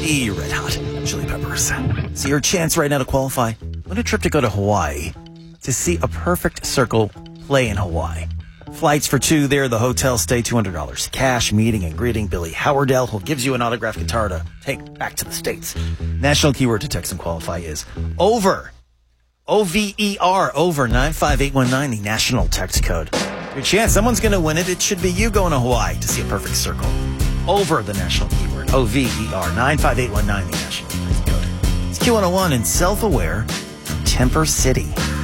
the Red Hot Chili Peppers. So your chance right now to qualify, win a trip to go to Hawaii to see a Perfect Circle play in Hawaii. Flights for two there, the hotel stay, $200 cash, meeting and greeting Billy Howardell, who gives you an autographed guitar to take back to the States. National keyword to text and qualify is OVER. OVER, over 95819, the national text code. Your chance, someone's going to win it. It should be you going to Hawaii to see a Perfect Circle. Over the national keyword, OVER, 95819, the national text code. It's Q101 and Self-Aware, Temper City.